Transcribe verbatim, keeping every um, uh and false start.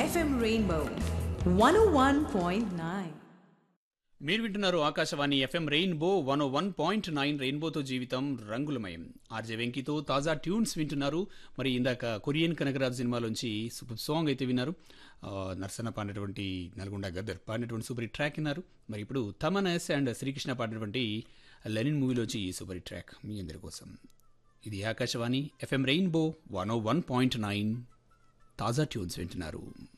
FM rainbow one ఓ one point nine. మీరు వింటున్నారు Akashvani FM rainbow one ఓ one point nine. రెయిన్బోతో జీవితం రంగులమయం. ఆర్జే వెంకీతో తాజా ట్యూన్స్ వింటున్నారు. మరి ఇందాక కొరియన్ కనకరాజు సినిమాలోంచి సూపర్ సాంగ్ అయితే విన్నారు. నర్సన్న పాడినటువంటి నల్గొండ గద్దర్ పాడినటువంటి సూపర్ హిట్ ట్రాక్ విన్నారు. మరి ఇప్పుడు తమన్ ఎస్ అండ్ శ్రీకృష్ణ పాడినటువంటి లెనిన్ మూవీలోంచి సూపర్ హిట్ ట్రాక్ మీ అందరి కోసం. ఇది ఆకాశవాణి ఎఫ్ఎం రెయిన్బో వన్ ఓ వన్ పాయింట్ నైన్. తాజా ట్యూన్స్ వింటున్నారు.